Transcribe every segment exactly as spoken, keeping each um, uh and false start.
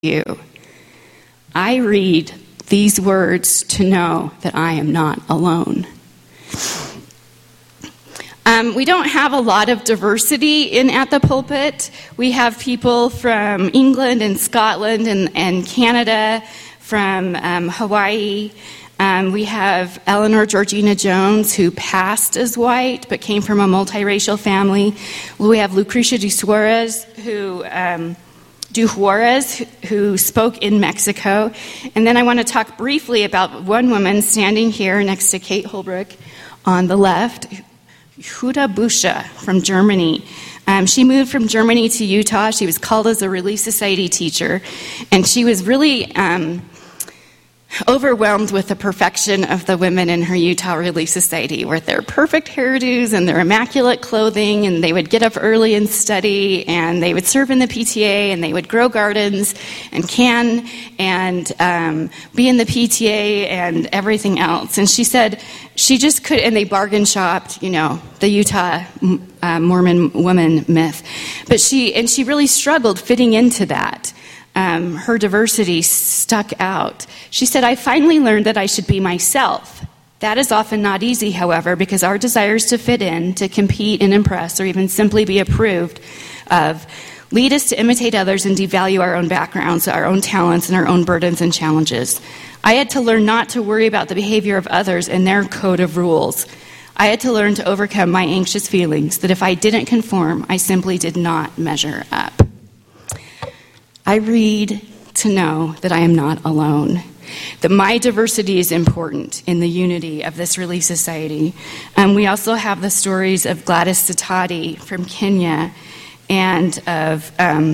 you. I read these words to know that I am not alone. Um, we don't have a lot of diversity in At the Pulpit. We have people from England and Scotland and, and Canada, from um, Hawaii. Um, we have Eleanor Georgina Jones, who passed as white but came from a multiracial family. We have Lucrecia de Suarez, who... Um, Du Juarez, who spoke in Mexico. And then I want to talk briefly about one woman standing here next to Kate Holbrook on the left, Huda Busha from Germany. Um, she moved from Germany to Utah. She was called as a Relief Society teacher, and she was really um, overwhelmed with the perfection of the women in her Utah Relief Society, with their perfect hairdos and their immaculate clothing, and they would get up early and study, and they would serve in the P T A, and they would grow gardens and can and um, be in the P T A and everything else. And she said she just could, and they bargain shopped, you know, the Utah uh, Mormon woman myth. But she, and she really struggled fitting into that. Um, her diversity stuck out. She said, I finally learned that I should be myself. That is often not easy, however, because our desires to fit in, to compete and impress, or even simply be approved of, lead us to imitate others and devalue our own backgrounds, our own talents, and our own burdens and challenges. I had to learn not to worry about the behavior of others and their code of rules. I had to learn to overcome my anxious feelings that if I didn't conform, I simply did not measure up. I read to know that I am not alone, that my diversity is important in the unity of this Relief Society. Um, we also have the stories of Gladys Sitati from Kenya and of um,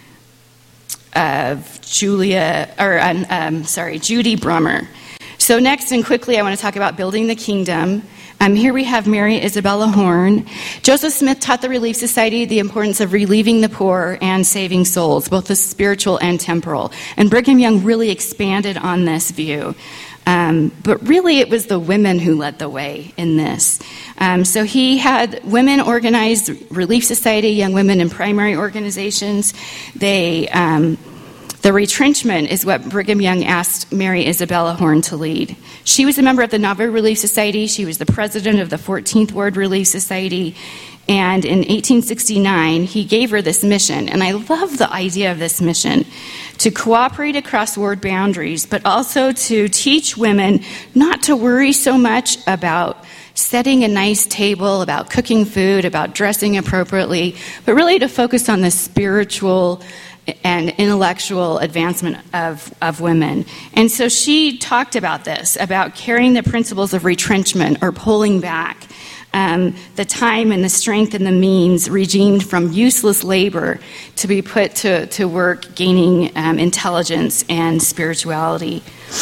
of Julia, or um, um, sorry, Judy Brummer. So next and quickly, I want to talk about building the kingdom. Um, here we have Mary Isabella Horn. Joseph Smith taught the Relief Society the importance of relieving the poor and saving souls, both the spiritual and temporal. And Brigham Young really expanded on this view. Um, but really, it was the women who led the way in this. Um, so he had women organize Relief Society, young women in primary organizations. They... Um, The retrenchment is what Brigham Young asked Mary Isabella Horn to lead. She was a member of the Nauvoo Relief Society. She was the president of the fourteenth Ward Relief Society. And in eighteen sixty-nine, he gave her this mission. And I love the idea of this mission, to cooperate across ward boundaries, but also to teach women not to worry so much about setting a nice table, about cooking food, about dressing appropriately, but really to focus on the spiritual and intellectual advancement of, of women. And so she talked about this, about carrying the principles of retrenchment or pulling back, um, the time and the strength and the means redeemed from useless labor to be put to, to work gaining um, intelligence and spirituality.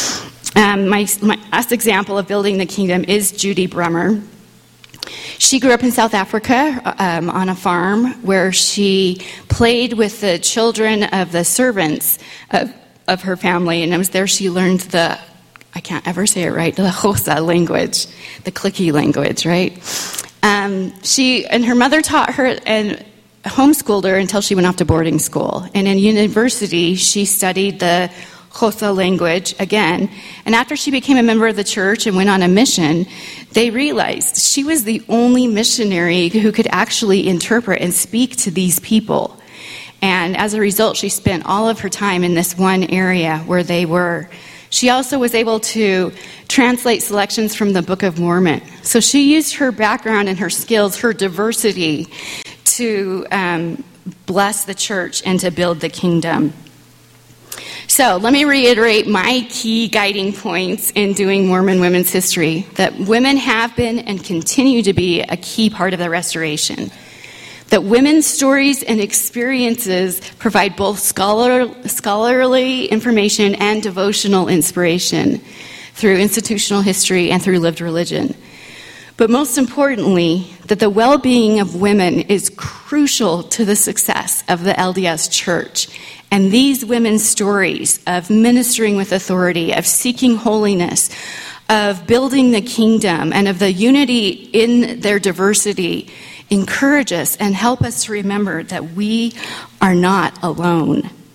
Um, my, my last example of building the kingdom is Judy Brummer. She grew up in South Africa um, on a farm where she played with the children of the servants of, of her family, and it was there she learned the, I can't ever say it right, the Xhosa language, the clicky language, right? Um, she and her mother taught her and homeschooled her until she went off to boarding school. And in university, she studied the Xhosa language again. And after she became a member of the church and went on a mission, they realized she was the only missionary who could actually interpret and speak to these people. And as a result, she spent all of her time in this one area where they were. She also was able to translate selections from the Book of Mormon. So she used her background and her skills, her diversity, to um, bless the church and to build the kingdom. So let me reiterate my key guiding points in doing Mormon women's history, that women have been and continue to be a key part of the restoration, that women's stories and experiences provide both scholar, scholarly information and devotional inspiration through institutional history and through lived religion. But most importantly, that the well-being of women is crucial to the success of the L D S Church. And these women's stories of ministering with authority, of seeking holiness, of building the kingdom, and of the unity in their diversity encourage us and help us to remember that we are not alone.